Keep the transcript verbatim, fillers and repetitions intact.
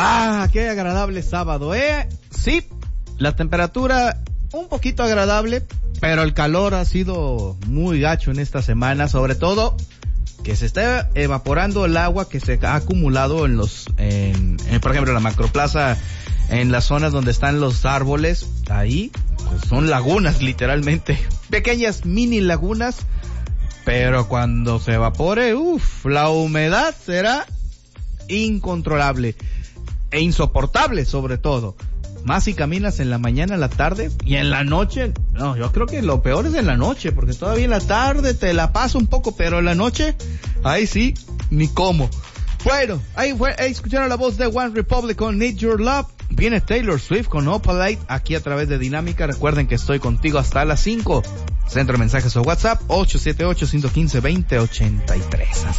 Ah, qué agradable sábado, ¿eh? Sí, la temperatura un poquito agradable, pero el calor ha sido muy gacho en esta semana, sobre todo que se está evaporando el agua que se ha acumulado en los, en, en, por ejemplo, en la Macroplaza, en las zonas donde están los árboles, ahí pues son lagunas literalmente, pequeñas mini lagunas, pero cuando se evapore, uff, la humedad será incontrolable e insoportable sobre todo. Más si caminas en la mañana, en la tarde y en la noche. No, yo creo que lo peor es en la noche, porque todavía en la tarde te la paso un poco, pero en la noche, ahí sí, ni cómo. Bueno, ahí fue, ahí escucharon la voz de One Republic con Need Your Love. Viene Taylor Swift con Opalite aquí a través de Dinámica. Recuerden que estoy contigo hasta las cinco. Centro de mensajes o WhatsApp ocho siete ocho, uno uno cinco, dos cero dos cero ocho tres.